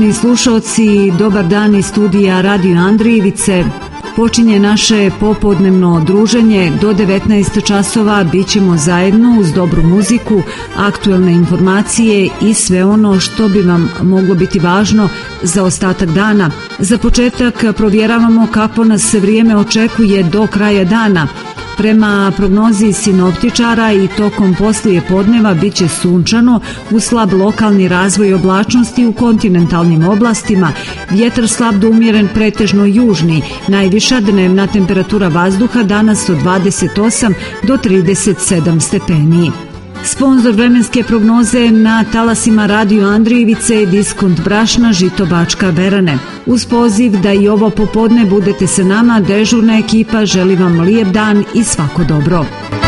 Poštovani slušaoci, dobar dan iz studija Radio Andrijevice. Počinje naše popodnevno druženje. Do 19 časova bit ćemo zajedno uz dobru muziku, aktuelne informacije i sve ono što bi vam moglo biti važno za ostatak dana. Za početak provjeravamo kako nas vrijeme očekuje do kraja dana. Prema prognozi sinoptičara i tokom poslije podneva bit će sunčano uz slab lokalni razvoj oblačnosti u kontinentalnim oblastima, vjetar slab do umjeren pretežno južni, najviša dnevna temperatura vazduha danas od 28 do 37 stepeni. Sponzor vremenske prognoze na talasima Radio Andrijevice je Diskont brašna Žito Bačka Berane. Uz poziv da i ovo popodne budete sa nama, dežurna ekipa želi vam lijep dan i svako dobro.